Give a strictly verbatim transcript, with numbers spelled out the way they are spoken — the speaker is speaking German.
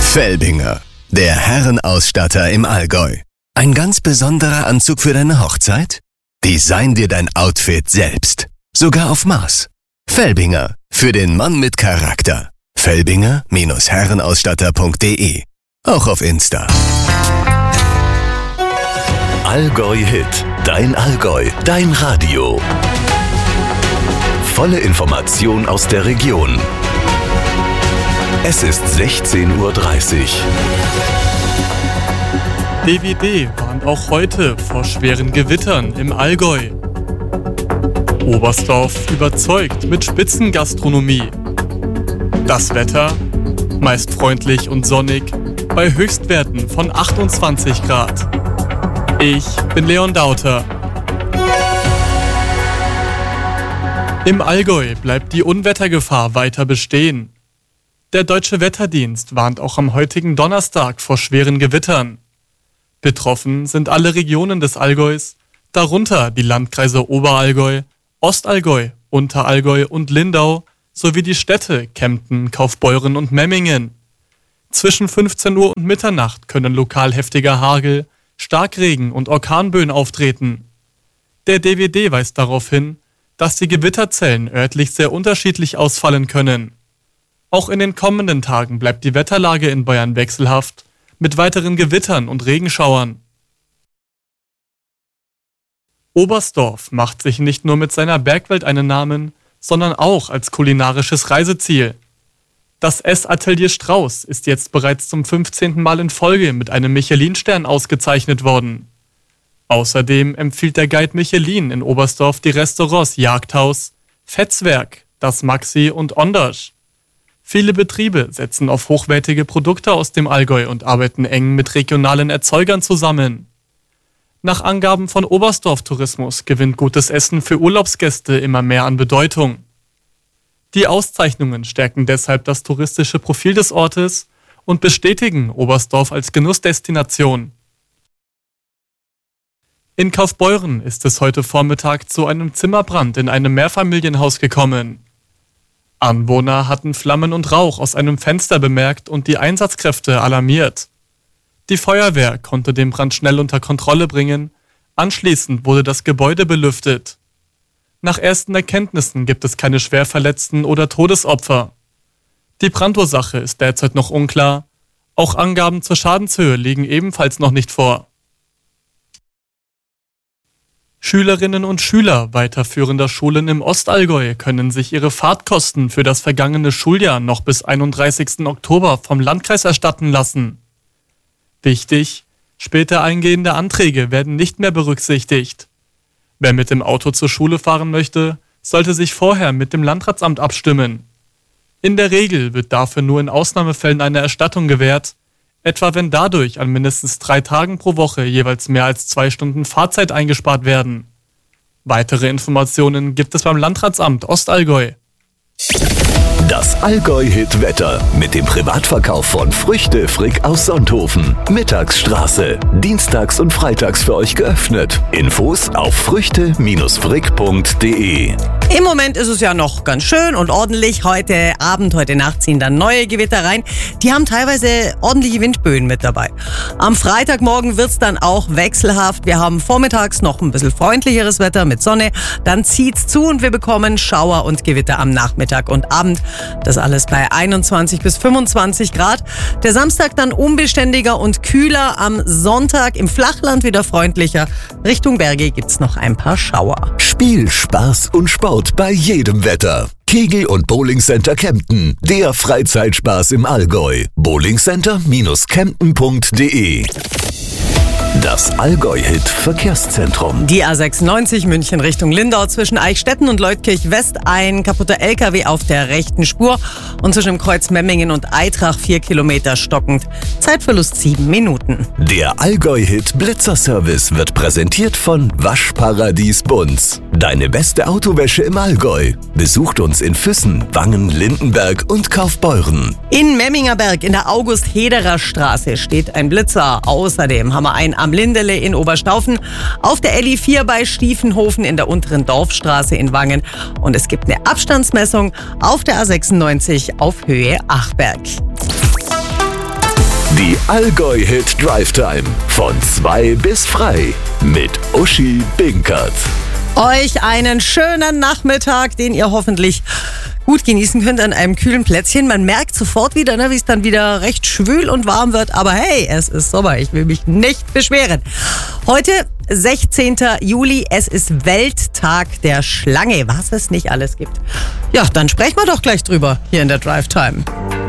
Felbinger, der Herrenausstatter im Allgäu. Ein ganz besonderer Anzug für deine Hochzeit? Design dir dein Outfit selbst. Sogar auf Maß. Felbinger, für den Mann mit Charakter. Felbinger Herrenausstatter punkt de. Auch auf Insta. Allgäu Hit. Dein Allgäu. Dein Radio. Volle Information aus der Region. Es ist sechzehn Uhr dreißig. D W D warnt auch heute vor schweren Gewittern im Allgäu. Oberstdorf überzeugt mit Spitzengastronomie. Das Wetter? Meist freundlich und sonnig, bei Höchstwerten von achtundzwanzig Grad. Ich bin Leon Dauter. Im Allgäu bleibt die Unwettergefahr weiter bestehen. Der Deutsche Wetterdienst warnt auch am heutigen Donnerstag vor schweren Gewittern. Betroffen sind alle Regionen des Allgäus, darunter die Landkreise Oberallgäu, Ostallgäu, Unterallgäu und Lindau sowie die Städte Kempten, Kaufbeuren und Memmingen. Zwischen fünfzehn Uhr und Mitternacht können lokal heftiger Hagel, Starkregen und Orkanböen auftreten. Der D W D weist darauf hin, dass die Gewitterzellen örtlich sehr unterschiedlich ausfallen können. Auch in den kommenden Tagen bleibt die Wetterlage in Bayern wechselhaft, mit weiteren Gewittern und Regenschauern. Oberstdorf macht sich nicht nur mit seiner Bergwelt einen Namen, sondern auch als kulinarisches Reiseziel. Das Essatelier Strauß ist jetzt bereits zum fünfzehnten Mal in Folge mit einem Michelin-Stern ausgezeichnet worden. Außerdem empfiehlt der Guide Michelin in Oberstdorf die Restaurants Jagdhaus, Fetzwerk, das Maxi und Ondersch. Viele Betriebe setzen auf hochwertige Produkte aus dem Allgäu und arbeiten eng mit regionalen Erzeugern zusammen. Nach Angaben von Oberstdorf Tourismus gewinnt gutes Essen für Urlaubsgäste immer mehr an Bedeutung. Die Auszeichnungen stärken deshalb das touristische Profil des Ortes und bestätigen Oberstdorf als Genussdestination. In Kaufbeuren ist es heute Vormittag zu einem Zimmerbrand in einem Mehrfamilienhaus gekommen. Anwohner hatten Flammen und Rauch aus einem Fenster bemerkt und die Einsatzkräfte alarmiert. Die Feuerwehr konnte den Brand schnell unter Kontrolle bringen. Anschließend wurde das Gebäude belüftet. Nach ersten Erkenntnissen gibt es keine Schwerverletzten oder Todesopfer. Die Brandursache ist derzeit noch unklar. Auch Angaben zur Schadenshöhe liegen ebenfalls noch nicht vor. Schülerinnen und Schüler weiterführender Schulen im Ostallgäu können sich ihre Fahrtkosten für das vergangene Schuljahr noch bis einunddreißigsten Oktober vom Landkreis erstatten lassen. Wichtig, später eingehende Anträge werden nicht mehr berücksichtigt. Wer mit dem Auto zur Schule fahren möchte, sollte sich vorher mit dem Landratsamt abstimmen. In der Regel wird dafür nur in Ausnahmefällen eine Erstattung gewährt, etwa wenn dadurch an mindestens drei Tagen pro Woche jeweils mehr als zwei Stunden Fahrzeit eingespart werden. Weitere Informationen gibt es beim Landratsamt Ostallgäu. Das Allgäu-Hit-Wetter mit dem Privatverkauf von Früchte Frick aus Sonthofen. Mittagsstraße. Dienstags und freitags für euch geöffnet. Infos auf früchte Frick punkt de. Im Moment ist es ja noch ganz schön und ordentlich. Heute Abend, heute Nacht ziehen dann neue Gewitter rein. Die haben teilweise ordentliche Windböen mit dabei. Am Freitagmorgen wird es dann auch wechselhaft. Wir haben vormittags noch ein bisschen freundlicheres Wetter mit Sonne. Dann zieht's zu und wir bekommen Schauer und Gewitter am Nachmittag und Abend. Das alles bei einundzwanzig bis fünfundzwanzig Grad. Der Samstag dann unbeständiger und kühler. Am Sonntag im Flachland wieder freundlicher. Richtung Berge gibt's noch ein paar Schauer. Spiel, Spaß und Sport bei jedem Wetter. Kegel- und Bowling Center Kempten. Der Freizeitspaß im Allgäu. bowlingcenter Kempten punkt de. Das Allgäu-Hit-Verkehrszentrum. Die A sechsundneunzig München Richtung Lindau zwischen Eichstätten und Leutkirch West. Ein kaputter L K W auf der rechten Spur. Und zwischen dem Kreuz Memmingen und Eitrach vier Kilometer stockend. Zeitverlust sieben Minuten. Der Allgäu-Hit-Blitzer-Service wird präsentiert von Waschparadies Bunz. Deine beste Autowäsche im Allgäu. Besucht uns in Füssen, Wangen, Lindenberg und Kaufbeuren. In Memmingerberg in der August-Hederer-Straße steht ein Blitzer. Außerdem haben wir einen am Lindele in Oberstaufen, auf der L I vier bei Stiefenhofen in der unteren Dorfstraße in Wangen. Und es gibt eine Abstandsmessung auf der A sechsundneunzig auf Höhe Achberg. Die Allgäu-Hit Drive Time von zwei bis frei mit Uschi Binkert. Euch einen schönen Nachmittag, den ihr hoffentlich gut genießen könnt an einem kühlen Plätzchen. Man merkt sofort wieder, ne, wie es dann wieder recht schwül und warm wird. Aber hey, es ist Sommer, ich will mich nicht beschweren. Heute sechzehnten Juli, es ist Welttag der Schlange. Was es nicht alles gibt. Ja, dann sprechen wir doch gleich drüber hier in der Drive Time.